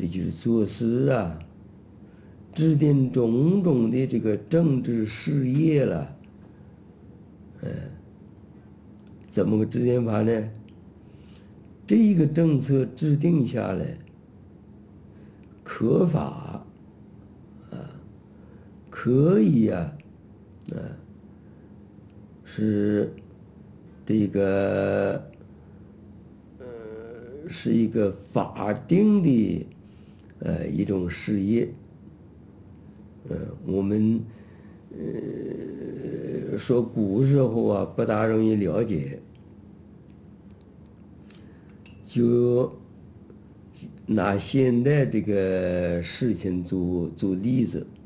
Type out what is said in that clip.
这就是做事啊，制定种种的这个政治事业了。怎么个制定法呢？这一个政策制定下来，可法可以啊，是这个是一个法定的一种事业。我们说古时候啊不大容易了解，就拿现在这个事情做例子。